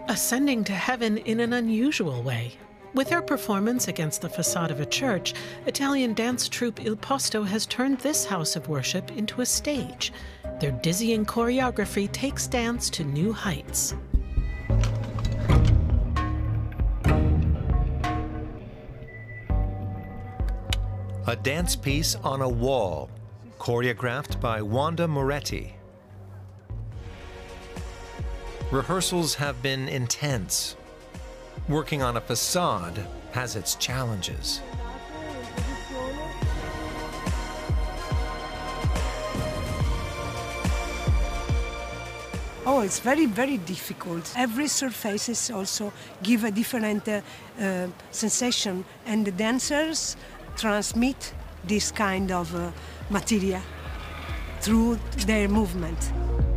ascending to heaven in an unusual way. With their performance against the facade of a church, Italian dance troupe Il Posto has turned this house of worship into a stage. Their dizzying choreography takes dance to new heights. A dance piece on a wall, choreographed by Wanda Moretti. Rehearsals have been intense. Working on a facade has its challenges. Oh, it's very, very difficult. Every surfaces also give a different sensation, and the dancers transmit this kind of material through their movement.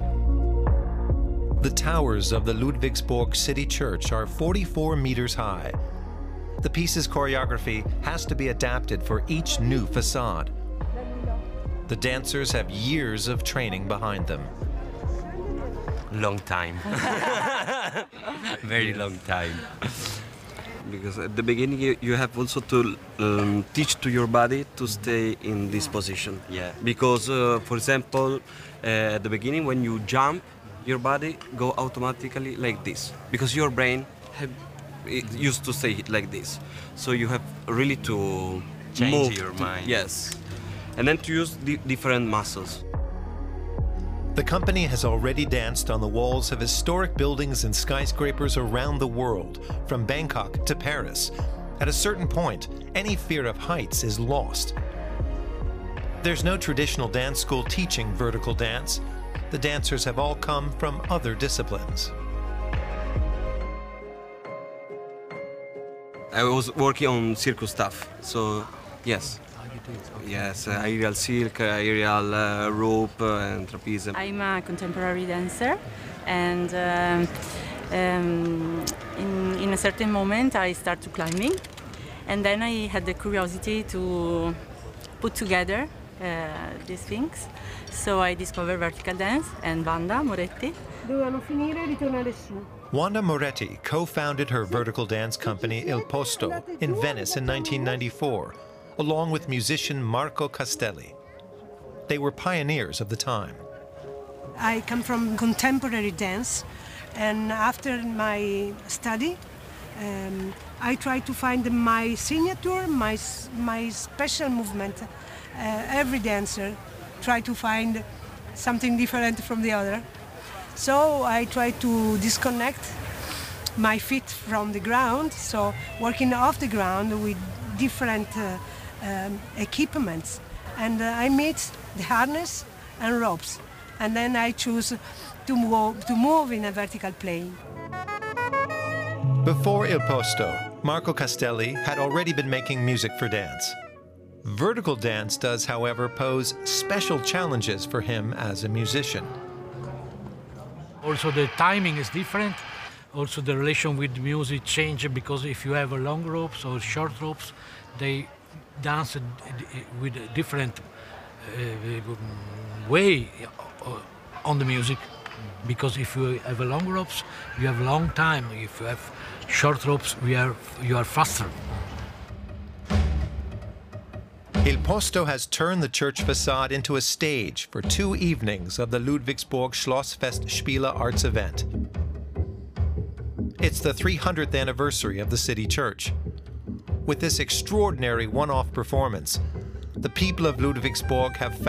The towers of the Ludwigsburg City Church are 44 meters high. The piece's choreography has to be adapted for each new facade. The dancers have years of training behind them. Long time. Very long time. Because at the beginning you have also to teach to your body to stay in this position. Yeah. Because, for example, at the beginning when you jump, your body go automatically like this. Because your brain it used to stay like this. So you have really to change move your mind. Yes. And then to use different muscles. The company has already danced on the walls of historic buildings and skyscrapers around the world, from Bangkok to Paris. At a certain point, any fear of heights is lost. There's no traditional dance school teaching vertical dance. The dancers have all come from other disciplines. I was working on circus stuff, so yes. Yes, aerial silk, aerial rope, and trapeze. I'm a contemporary dancer, and in a certain moment I started climbing, and then I had the curiosity to put together these things. So I discovered vertical dance and Wanda Moretti. Wanda Moretti co-founded her vertical dance company Il Posto in Venice in 1994, along with musician Marco Castelli. They were pioneers of the time. I come from contemporary dance, and after my study, I try to find my signature, my special movement. Every dancer try to find something different from the other. So I try to disconnect my feet from the ground, so working off the ground with different equipments. And I mix the harness and ropes, and then I choose to move in a vertical plane. Before Il Posto, Marco Castelli had already been making music for dance. Vertical dance does, however, pose special challenges for him as a musician. Also, the timing is different. Also, the relation with music changes, because if you have long ropes or short ropes, they dance with a different way on the music. Because if you have a long ropes, you have a long time. If you have short ropes, you are faster. Il Posto has turned the church facade into a stage for 2 evenings of the Ludwigsburg Schlossfestspiele arts event. It's the 300th anniversary of the city church. With this extraordinary one-off performance, the people of Ludwigsburg have